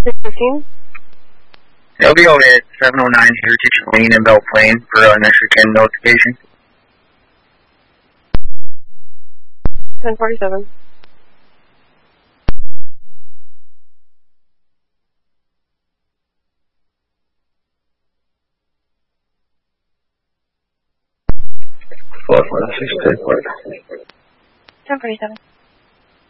6:15. It'll be over at 709 Heritage Lane in Belle Plaine for next weekend notification. 10:47. What? 10:47.